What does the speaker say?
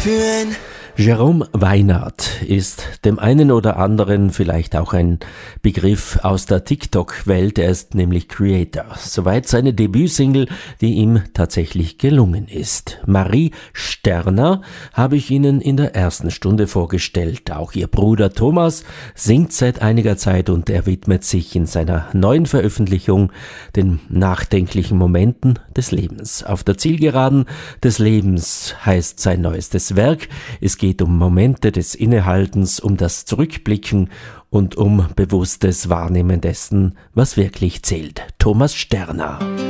führen. Jerome Weinert ist dem einen oder anderen vielleicht auch ein Begriff aus der TikTok-Welt. Er ist nämlich Creator. Soweit seine Debütsingle, die ihm tatsächlich gelungen ist. Marie Sterner habe ich Ihnen in der ersten Stunde vorgestellt. Auch ihr Bruder Thomas singt seit einiger Zeit und er widmet sich in seiner neuen Veröffentlichung den nachdenklichen Momenten des Lebens. Auf der Zielgeraden des Lebens heißt sein neuestes Werk. Es geht um Momente des Innehaltens, um das Zurückblicken und um bewusstes Wahrnehmen dessen, was wirklich zählt. Thomas Sterner.